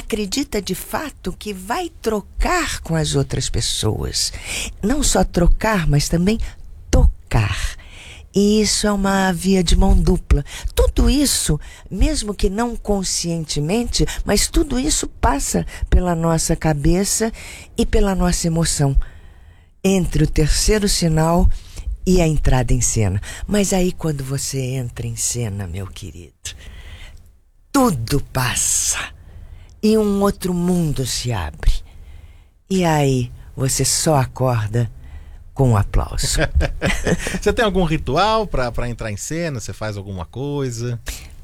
acredita de fato que vai trocar com as outras pessoas. Não só trocar, mas também tocar. E isso é uma via de mão dupla. Tudo isso, mesmo que não conscientemente, mas tudo isso passa pela nossa cabeça e pela nossa emoção. Entre o terceiro sinal e a entrada em cena. Mas aí quando você entra em cena, meu querido, tudo passa. E um outro mundo se abre. E aí você só acorda com um aplauso. Você tem algum ritual para entrar em cena? Você faz alguma coisa?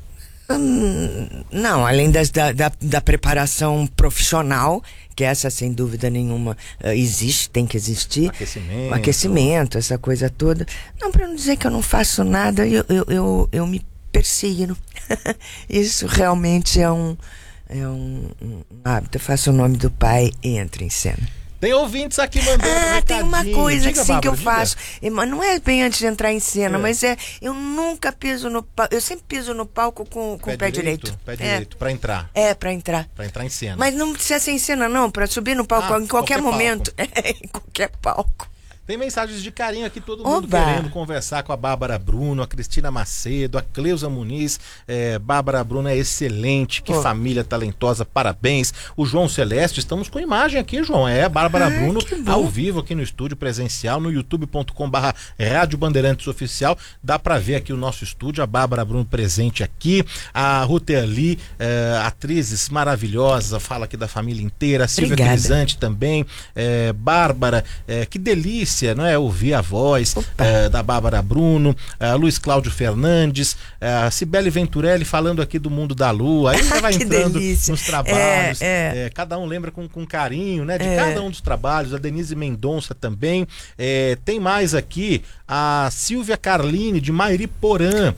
Não, além da preparação profissional, que essa sem dúvida nenhuma existe, tem que existir. Aquecimento, essa coisa toda. Não, para não dizer que eu não faço nada, eu me persigno. Isso realmente é um hábito. Eu faço o nome do pai e entro em cena. Tem ouvintes aqui mandando recadinho. Tem uma coisa diga, assim, Bárbara, que eu diga. faço. Não é bem antes de entrar em cena, mas eu nunca piso no palco. Eu sempre piso no palco com o pé direito. Pé direito, pra entrar. Pra entrar. Pra entrar em cena. Mas não precisa ser em cena, não. Pra subir no palco em qualquer momento. Em qualquer palco. Tem mensagens de carinho aqui, todo mundo querendo conversar com a Bárbara Bruno, a Cristina Macedo, a Cleusa Muniz. Bárbara Bruno é excelente, que família talentosa, parabéns. O João Celeste, estamos com imagem aqui, João. A Bárbara Bruno ao vivo aqui no estúdio presencial, no youtube.com/Rádio Bandeirantes Oficial. Dá pra ver aqui o nosso estúdio, a Bárbara Bruno presente aqui. A Ruth Ali, atrizes maravilhosa, fala aqui da família inteira. A Silvia Crisante também. Bárbara, que delícia, não é? Ouvir a voz da Bárbara Bruno, Luiz Cláudio Fernandes, a Cibele Venturelli falando aqui do Mundo da Lua. Aí você vai entrando nos trabalhos, cada um lembra com carinho, né? De cada um dos trabalhos. A Denise Mendonça também. Tem mais aqui a Silvia Carline de Mairiporã.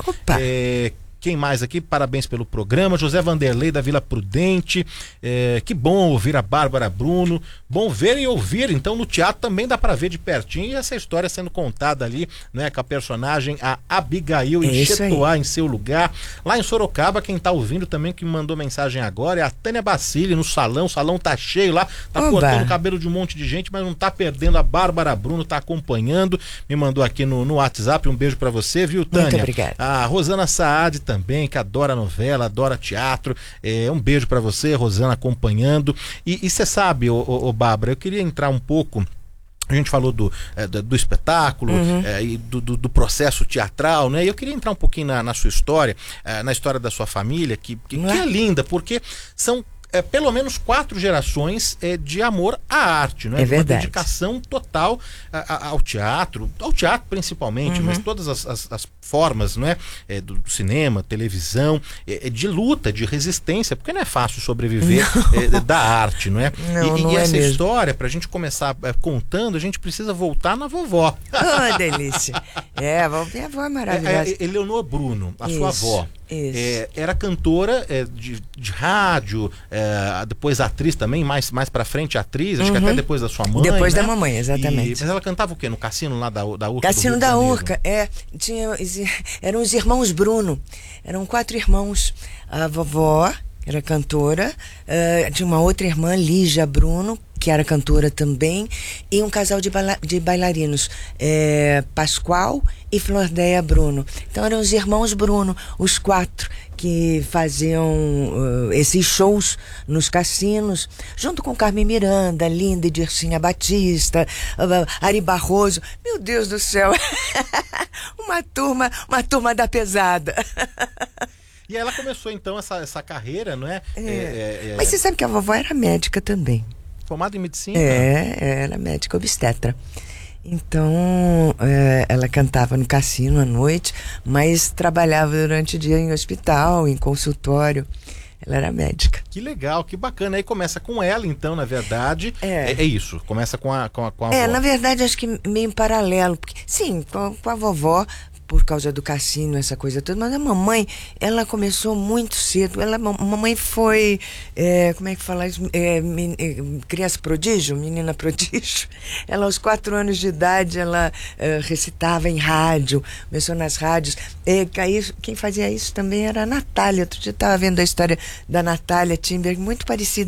Quem mais aqui? Parabéns pelo programa. José Vanderlei da Vila Prudente. Que bom ouvir a Bárbara Bruno. Bom ver e ouvir. Então no teatro também dá para ver de pertinho. E essa história sendo contada ali, né, com a personagem, a Abigail Enxetoá em seu lugar. Lá em Sorocaba, quem tá ouvindo também, que me mandou mensagem agora, é a Tânia Bacilli no salão. O salão tá cheio lá. Tá cortando o cabelo de um monte de gente, mas não tá perdendo. A Bárbara Bruno tá acompanhando. Me mandou aqui no WhatsApp. Um beijo para você, viu, Tânia? Muito obrigada. A Rosana Saad também, que adora novela, adora teatro. Um beijo pra você, Rosana, acompanhando. E você sabe, Bárbara, eu queria entrar um pouco. A gente falou do espetáculo e do processo teatral, né? E eu queria entrar um pouquinho na sua história, na história da sua família, que é linda, porque são pelo menos 4 gerações de amor à arte, né? É verdade. Uma dedicação total ao teatro principalmente, mas todas as formas, não é? Do cinema, televisão, de luta, de resistência, porque não é fácil sobreviver da arte, não é? Não e é essa mesmo. história, pra gente começar contando, a gente precisa voltar na vovó. Delícia. Minha avó é maravilhosa. Eleonor Bruno, a sua avó. Era cantora de rádio, depois atriz também, mais pra frente atriz, acho que até depois da sua mãe. Depois né? da mamãe, exatamente. Mas ela cantava o quê? No cassino lá da Urca? Cassino da Urca, eram os irmãos Bruno, eram 4 irmãos. A vovó era cantora, tinha uma outra irmã, Lígia Bruno, que era cantora também, e um casal de bailarinos, Pascoal e Flordeia Bruno. Então eram os irmãos Bruno, os 4 que faziam esses shows nos cassinos, junto com Carmen Miranda, Linda e Dircinha Batista, Ari Barroso. Meu Deus do céu! uma turma da pesada. E ela começou então essa carreira, não é? Mas você sabe que a vovó era médica também. Formada em medicina? Era médica obstetra. Então, ela cantava no cassino à noite, mas trabalhava durante o dia em hospital, em consultório. Ela era médica. Que legal, que bacana. Aí começa com ela, então, na verdade. É isso, começa com a avó. Na verdade, acho que meio em paralelo. Porque, sim, com a vovó, por causa do cassino, essa coisa toda. Mas a mamãe, ela começou muito cedo. A mamãe foi, como é que fala isso? Criança prodígio, menina prodígio. Ela, aos 4 anos de idade, ela recitava em rádio, começou nas rádios. Quem fazia isso também era a Natália. Outro dia eu estava vendo a história da Natália Timber, muito parecida